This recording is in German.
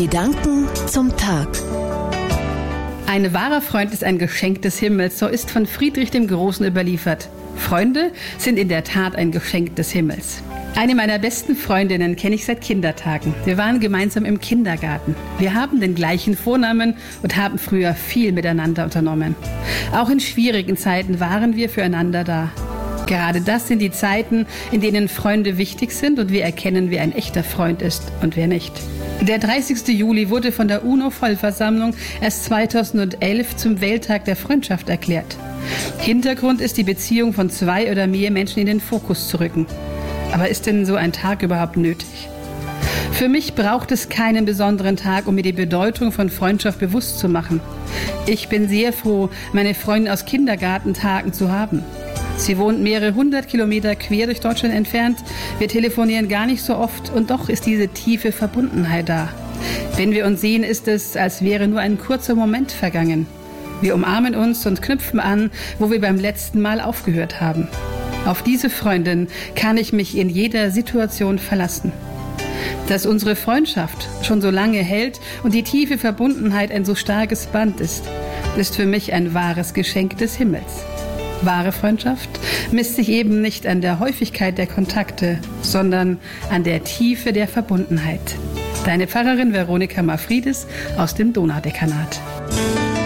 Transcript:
Gedanken zum Tag. Ein wahrer Freund ist ein Geschenk des Himmels, so ist von Friedrich dem Großen überliefert. Freunde sind in der Tat ein Geschenk des Himmels. Eine meiner besten Freundinnen kenne ich seit Kindertagen. Wir waren gemeinsam im Kindergarten. Wir haben den gleichen Vornamen und haben früher viel miteinander unternommen. Auch in schwierigen Zeiten waren wir füreinander da. Gerade das sind die Zeiten, in denen Freunde wichtig sind und wir erkennen, wer ein echter Freund ist und wer nicht. Der 30. Juli wurde von der UNO-Vollversammlung erst 2011 zum Welttag der Freundschaft erklärt. Hintergrund ist, die Beziehung von 2 oder mehr Menschen in den Fokus zu rücken. Aber ist denn so ein Tag überhaupt nötig? Für mich braucht es keinen besonderen Tag, um mir die Bedeutung von Freundschaft bewusst zu machen. Ich bin sehr froh, meine Freundin aus Kindergartentagen zu haben. Sie wohnt mehrere 100 Kilometer quer durch Deutschland entfernt. Wir telefonieren gar nicht so oft und doch ist diese tiefe Verbundenheit da. Wenn wir uns sehen, ist es, als wäre nur ein kurzer Moment vergangen. Wir umarmen uns und knüpfen an, wo wir beim letzten Mal aufgehört haben. Auf diese Freundin kann ich mich in jeder Situation verlassen. Dass unsere Freundschaft schon so lange hält und die tiefe Verbundenheit ein so starkes Band ist für mich ein wahres Geschenk des Himmels. Wahre Freundschaft misst sich eben nicht an der Häufigkeit der Kontakte, sondern an der Tiefe der Verbundenheit. Deine Pfarrerin Veronika Mafridis aus dem Donaudekanat.